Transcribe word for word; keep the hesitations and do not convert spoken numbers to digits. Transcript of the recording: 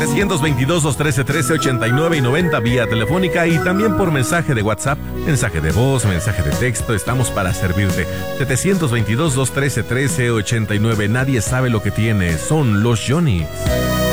setecientos veintidós, doscientos trece, trece ochenta y nueve y noventa vía telefónica y también por mensaje de WhatsApp, mensaje de voz, mensaje de texto. Estamos para servirte. setecientos veintidós, doscientos trece, trece ochenta y nueve. Nadie sabe lo que tiene. Son los Johnny's.